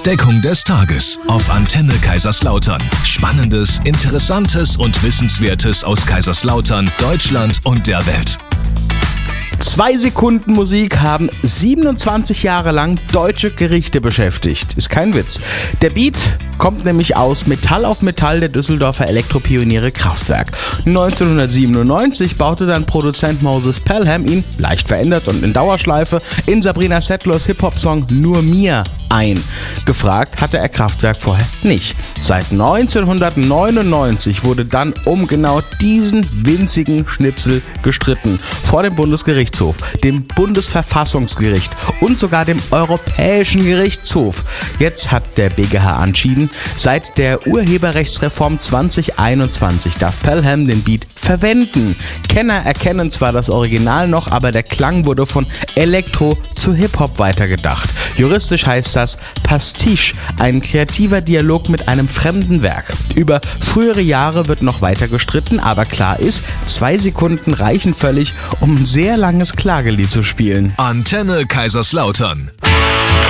Entdeckung des Tages auf Antenne Kaiserslautern. Spannendes, Interessantes und Wissenswertes aus Kaiserslautern, Deutschland und der Welt. 2 Sekunden Musik haben 27 Jahre lang deutsche Gerichte beschäftigt. Ist kein Witz. Der Beat kommt nämlich aus Metall auf Metall der Düsseldorfer Elektropioniere Kraftwerk. 1997 baute dann Produzent Moses Pelham ihn, leicht verändert und in Dauerschleife, in Sabrina Settlers Hip-Hop-Song Nur mir ein. Gefragt hatte er Kraftwerk vorher nicht. Seit 1999 wurde dann um genau diesen winzigen Schnipsel gestritten. Vor dem Bundesgerichtshof, dem Bundesverfassungsgericht und sogar dem Europäischen Gerichtshof. Jetzt hat der BGH entschieden, seit der Urheberrechtsreform 2021 darf Pelham den Beat verwenden. Kenner erkennen zwar das Original noch, aber der Klang wurde von Elektro zu Hip-Hop weitergedacht. Juristisch heißt das Pastiche, ein kreativer Dialog mit einem fremden Werk. Über frühere Jahre wird noch weiter gestritten, aber klar ist, 2 Sekunden reichen völlig, um ein sehr langes Klagelied zu spielen. Antenne Kaiserslautern.